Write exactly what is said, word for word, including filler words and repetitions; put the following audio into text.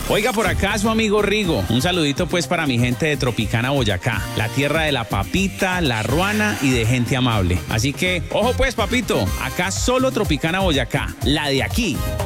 Oiga, por acá su amigo Rigo. Un saludito pues para mi gente de Tropicana, Boyacá, la tierra de la papita, la ruana y de gente amable. Así que, ojo pues, papito, acá solo Tropicana, Boyacá, la de aquí.